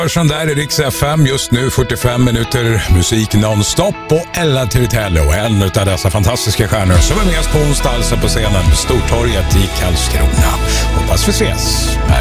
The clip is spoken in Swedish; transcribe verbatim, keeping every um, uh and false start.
Börsen där i Rix F M just nu fyrtiofem minuter musik nonstop och Ella Turitello, en av dessa fantastiska stjärnor som är med oss på onsdag alltså på scenen Stortorget i Karlskrona. Hoppas vi ses.